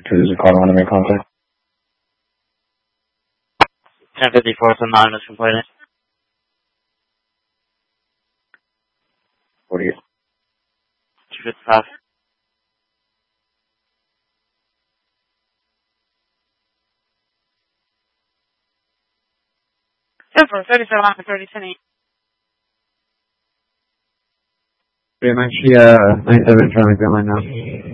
This is a call. I want to make contact. 1054 from Anonymous Complainant. 48. 255. Denver, 37 after 3010. I'm actually 97 trying to get mine now.